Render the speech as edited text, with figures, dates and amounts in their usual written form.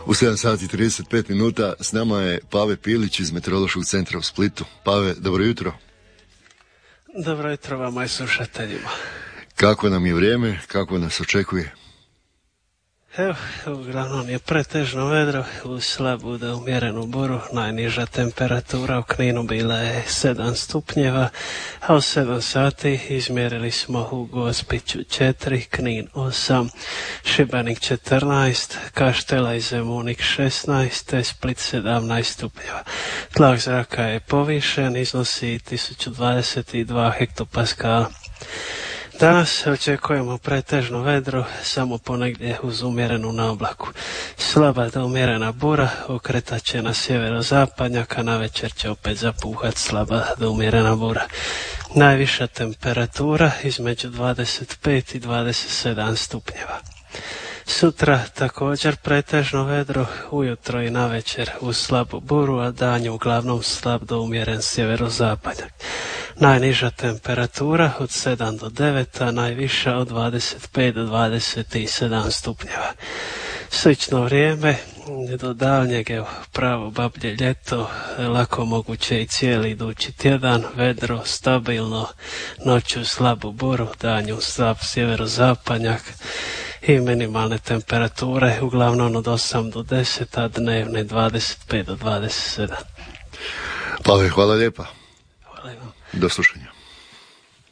U 7 sati 35 minuta s nama je Pave Pilić iz Meteorološkog centra u Splitu. Pave, dobro jutro. Dobro jutro vama i slušateljima. Kako nam je vrijeme, kako nas očekuje? Evo, uglavnom je pretežno vedro, uz slabu da umjerenu buru, najniža temperatura u Kninu bila je 7 stupnjeva, a u 7 sati izmjerili smo u Gospiću 4, Knin 8, Šibenik 14, Kaštela i Zemunik 16, te Split 17 stupnjeva. Tlak zraka je povišen, iznosi 1022 hektopaskala. Danas očekujemo pretežno vedro, samo ponegdje uz umjerenu naoblaku. Slaba do umjerena bura okretat će na sjeverozapadnjak, a navečer će opet zapuhat slaba do umjerena bura. Najviša temperatura između 25 i 27 stupnjeva. Sutra također pretežno vedro, ujutro i navečer uz slabu buru, a danju uglavnom slab do umjeren sjeverozapadnjak. Najniža temperatura od 7 do 9, a najviša od 25 do 27 stupnjeva. Slično vrijeme do daljnjeg, evo, pravo bablje ljeto, lako moguće i cijeli idući tjedan, vedro, stabilno, noću slabu buru, danju slab sjeverozapadnjak i minimalne temperature uglavnom od 8 do 10, a dnevne 25 do 27. Pave, hvala lijepa. Hvala vam. Do slušanja.